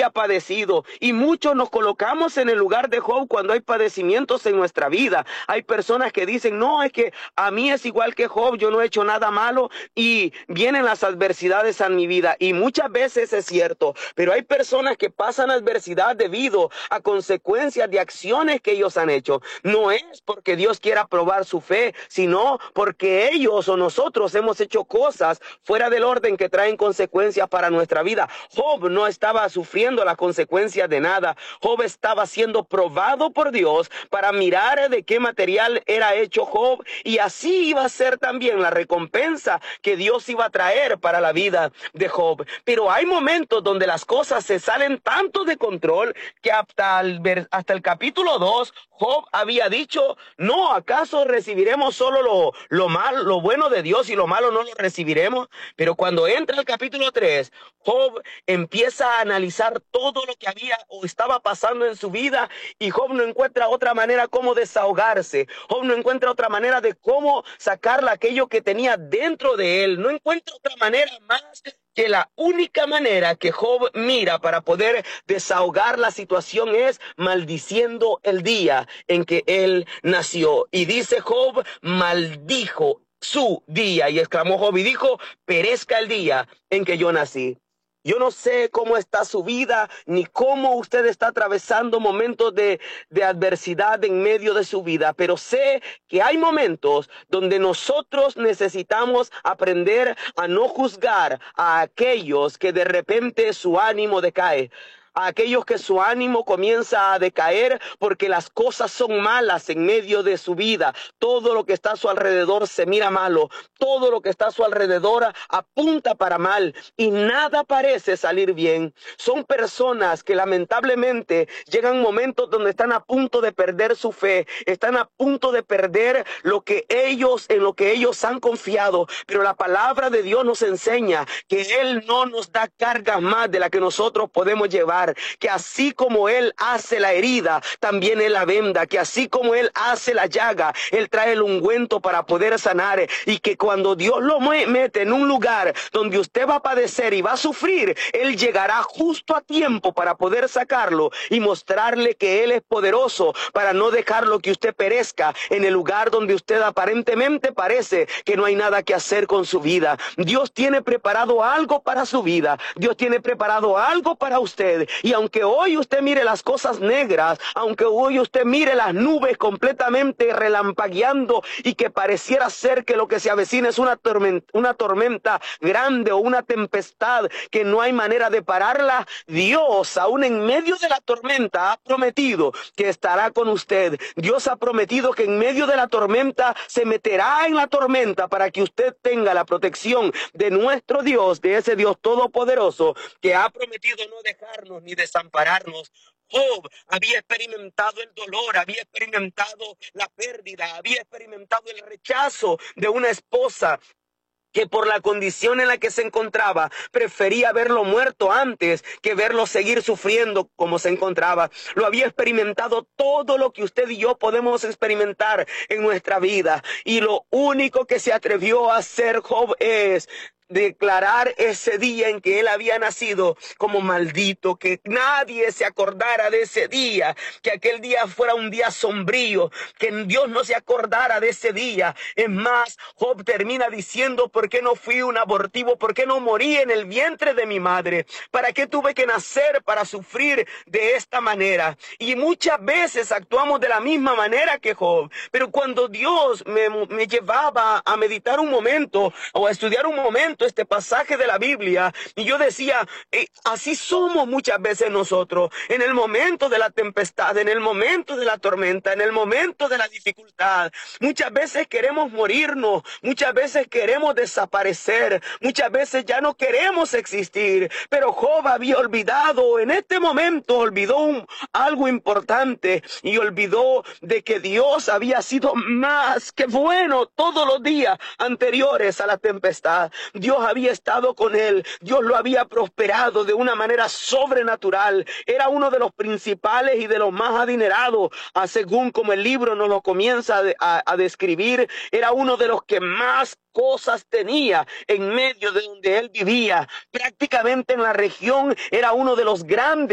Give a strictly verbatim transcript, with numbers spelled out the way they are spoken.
había padecido. Y muchos nos colocamos en el lugar de Job cuando hay padecimientos en nuestra vida. Hay personas que dicen, no, es que a mí es igual que Job, yo no he hecho nada malo y vienen las adversidades a mi vida. Y muchas veces es cierto, pero hay personas que pasan adversidad debido a consecuencias de acciones que ellos han hecho. No es porque Dios quiera probar su fe, sino porque ellos o nosotros hemos hecho cosas fuera del orden que traen consecuencias para nuestra vida. Job no estaba sufriendo las consecuencias de nada. Job estaba siendo probado por Dios para mirar de qué material era hecho Job, y así iba a ser también la recompensa que Dios iba a traer para la vida de Job. Pero hay momentos donde las cosas se salen tanto de control que hasta el, hasta el capítulo dos Job había dicho, no, ¿acaso recibiremos solo lo, lo malo, lo bueno de Dios y lo malo no lo recibiremos? Pero cuando entra el capítulo tres, Job empieza a analizar todo lo que había o estaba pasando en su vida, y Job no encuentra otra manera como desahogarse. Job no encuentra otra manera de cómo sacarle aquello que tenía dentro de él. No encuentra otra manera más que la única manera que Job mira para poder desahogar la situación es maldiciendo el día en que él nació. Y dice Job, maldijo su día, y exclamó Job y dijo, perezca el día en que yo nací. Yo no sé cómo está su vida, ni cómo usted está atravesando momentos de, de adversidad en medio de su vida, pero sé que hay momentos donde nosotros necesitamos aprender a no juzgar a aquellos que de repente su ánimo decae. A aquellos que su ánimo comienza a decaer porque las cosas son malas en medio de su vida. Todo lo que está a su alrededor se mira malo. Todo lo que está a su alrededor apunta para mal y nada parece salir bien. Son personas que lamentablemente llegan momentos donde están a punto de perder su fe. Están a punto de perder lo que ellos, en lo que ellos han confiado. Pero la palabra de Dios nos enseña que Él no nos da cargas más de la que nosotros podemos llevar. Que así como Él hace la herida, también Él la venda. Que así como Él hace la llaga, Él trae el ungüento para poder sanar. Y que cuando Dios lo mete en un lugar donde usted va a padecer y va a sufrir, Él llegará justo a tiempo para poder sacarlo y mostrarle que Él es poderoso para no dejarlo que usted perezca en el lugar donde usted aparentemente parece que no hay nada que hacer con su vida. Dios tiene preparado algo para su vida. Dios tiene preparado algo para usted. Y aunque hoy usted mire las cosas negras, aunque hoy usted mire las nubes completamente relampagueando y que pareciera ser que lo que se avecina es una tormenta, una tormenta grande o una tempestad que no hay manera de pararla, Dios, aún en medio de la tormenta, ha prometido que estará con usted. Dios ha prometido que en medio de la tormenta se meterá en la tormenta para que usted tenga la protección de nuestro Dios, de ese Dios todopoderoso que ha prometido no dejarnos ni desampararnos. Job había experimentado el dolor, había experimentado la pérdida, había experimentado el rechazo de una esposa que por la condición en la que se encontraba, prefería verlo muerto antes que verlo seguir sufriendo como se encontraba. Lo había experimentado todo lo que usted y yo podemos experimentar en nuestra vida. Y lo único que se atrevió a hacer Job es declarar ese día en que él había nacido como maldito, que nadie se acordara de ese día, que aquel día fuera un día sombrío, que Dios no se acordara de ese día. Es más, Job termina diciendo, ¿por qué no fui un abortivo? ¿Por qué no morí en el vientre de mi madre? ¿Para qué tuve que nacer para sufrir de esta manera? Y muchas veces actuamos de la misma manera que Job, pero cuando Dios me, me llevaba a meditar un momento o a estudiar un momento este pasaje de la Biblia, y yo decía, eh, así somos muchas veces nosotros, en el momento de la tempestad, en el momento de la tormenta, en el momento de la dificultad. Muchas veces queremos morirnos, muchas veces queremos desaparecer, muchas veces ya no queremos existir, pero Job había olvidado, en este momento olvidó un, algo importante, y olvidó de que Dios había sido más que bueno todos los días anteriores a la tempestad. Dios había estado con él, Dios lo había prosperado de una manera sobrenatural. Era uno de los principales y de los más adinerados, a según como el libro nos lo comienza a, a, a describir. Era uno de los que más cosas tenía en medio de donde él vivía. Prácticamente en la región era uno de los grandes